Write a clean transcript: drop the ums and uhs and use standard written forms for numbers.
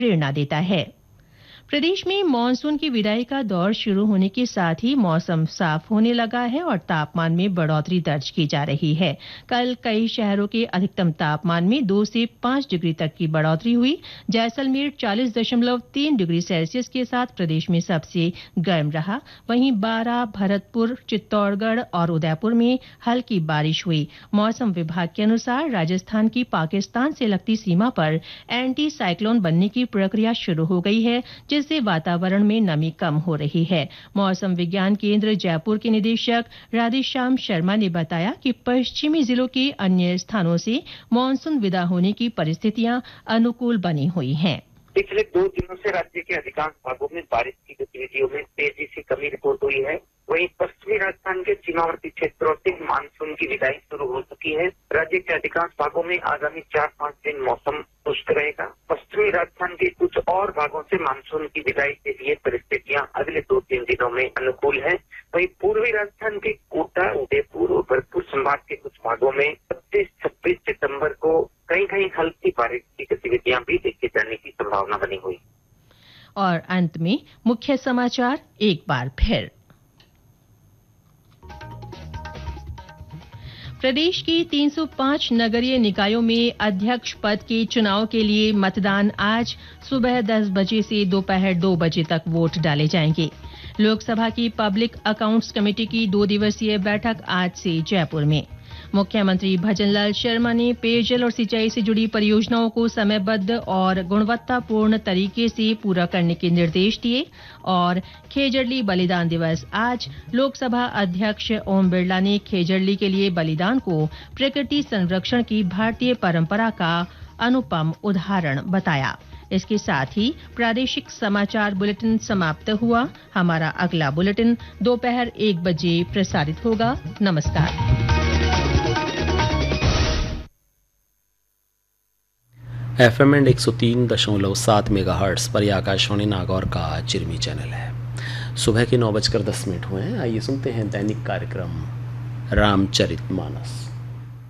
प्रेरणा देता है। प्रदेश में मानसून की विदाई का दौर शुरू होने के साथ ही मौसम साफ होने लगा है और तापमान में बढ़ोतरी दर्ज की जा रही है। कल कई शहरों के अधिकतम तापमान में 2 से 5 डिग्री तक की बढ़ोतरी हुई। जैसलमेर 40.3 डिग्री सेल्सियस के साथ प्रदेश में सबसे गर्म रहा। वहीं बारां, भरतपुर, चित्तौड़गढ़ और उदयपुर में हल्की बारिश हुई। मौसम विभाग के अनुसार राजस्थान की पाकिस्तान से लगती सीमा पर एंटी साइक्लोन बनने की प्रक्रिया शुरू हो गई है, जिससे वातावरण में नमी कम हो रही है। मौसम विज्ञान केंद्र जयपुर के निदेशक राधेश्याम शर्मा ने बताया कि पश्चिमी जिलों के अन्य स्थानों से मानसून विदा होने की परिस्थितियां अनुकूल बनी हुई हैं। पिछले 2 दिनों से राज्य के अधिकांश भागों में बारिश की गतिविधियों में तेजी से कमी रिपोर्ट हुई है। वहीं पश्चिमी राजस्थान के सीमावर्ती क्षेत्रों से मानसून की विदाई शुरू हो चुकी है। राज्य के अधिकांश भागों में आगामी 4-5 दिन मौसम शुष्क रहेगा। पश्चिमी राजस्थान के कुछ और भागों से मानसून की विदाई के लिए परिस्थितियां अगले 2-3 दिनों में अनुकूल है। वहीं पूर्वी राजस्थान के कोटा, उदयपुर और भरतपुर संभाग के कुछ भागों में 25-26 सितंबर को कहीं कहीं हल्की बारिश की गतिविधियां भी देखी जाने की संभावना बनी हुई। और अंत में मुख्य समाचार एक बार फिर। प्रदेश की 305 नगरीय निकायों में अध्यक्ष पद के चुनाव के लिए मतदान आज सुबह 10 बजे से दोपहर 2 बजे तक वोट डाले जाएंगे। लोकसभा की पब्लिक अकाउंट्स कमेटी की 2 दिवसीय बैठक आज से जयपुर में। मुख्यमंत्री भजनलाल शर्मा ने पेयजल और सिंचाई से जुड़ी परियोजनाओं को समयबद्ध और गुणवत्तापूर्ण तरीके से पूरा करने के निर्देश दिए। और खेजड़ली बलिदान दिवस आज लोकसभा अध्यक्ष ओम बिरला ने खेजड़ली के लिए बलिदान को प्रकृति संरक्षण की भारतीय परंपरा का अनुपम उदाहरण बताया। इसके साथ ही प्रादेशिक समाचार बुलेटिन समाप्त हुआ। हमारा अगला बुलेटिन दोपहर 1 बजे प्रसारित होगा। नमस्कार। FM एंड 103.7 मेगाहर्ट्ज पर यह आकाशवाणी नागौर का चिरमी चैनल है। सुबह के 9:10 हुए हैं। आइए सुनते हैं दैनिक कार्यक्रम रामचरितमानस।